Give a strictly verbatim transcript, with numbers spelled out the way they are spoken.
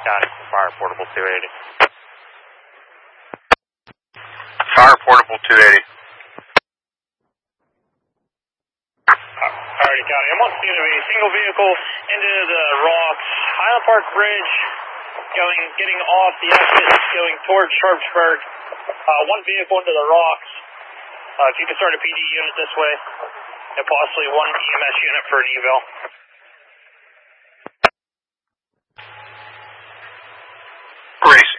Got it. Fire portable two eighty. Fire portable two eighty. Alrighty, County. I'm on scene of a single vehicle into the rocks. Highland Park Bridge, going, getting off the exit, going towards Sharpsburg. Uh, one vehicle into the rocks. Uh, if you could start a P D unit this way, and possibly one E M S unit for an eval. Grace